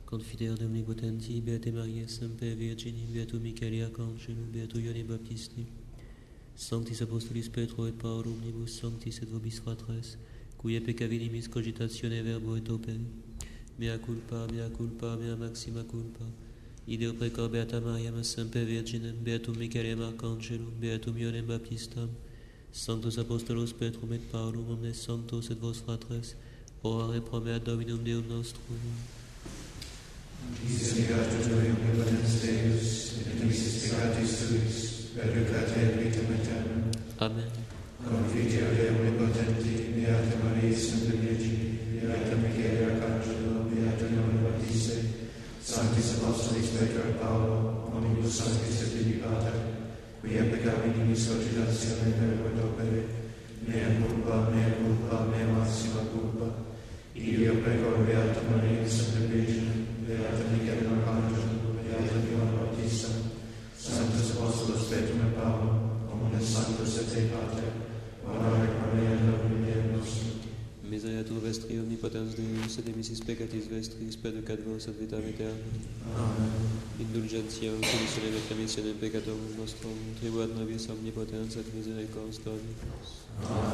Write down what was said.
Confidere de omnipotenti, Beate Maria, Semper Virgini, Beatum Michaeli Arcangelo, Beatum Ioanne Baptisti, Sanctis Apostolis Petro et Paolo, omnibus sanctis et vobis fratres, cuia peccavinimis cogitatione verbo et opere, mea culpa, mea maxima culpa, ideo precor Beata Maria, Semper Virginem, Beatum Michaelem Arcangelo, Beatum Ioannem Baptistam, Sanctos Apostolos Petrum et Paulum, omnes sanctos et vos fratres, orare pro mea Dominum Deum nostrum. Misericorde Tui, omnipotens Deus, et missis peccatis Tuis, perducate et vitam aeternam. Amen. Confiteor Dei omnipotenti, Beata Maria, Semper Virgini, Beata Michaeli Arcangelo, Beata Ioanne Baptiste, Sanctis Apostolis Petro et Paolo, omnibus sanctis et Filii Pater, quia peccavinimis cogitatione verbo et opere, mea culpa, mea maxima culpa, ideo precor Beata Maria, Semper Virginem, Beata Michaelem Arcangelo, Beata Ioanne Baptista, Sanctus Apostolos Petrum et Paulum, omnes sanctos et Dei Pater, orare pro mea Dominum Deum nostrum. Misereatur vestri omnipotens Deus, et emissis peccatis vestris, perducat vos ad vitam aeternam. Amen. Indulgentiam, solutionem et remissionem peccatorum nostrum, tribuat nobis omnipotens et misericors Dominus.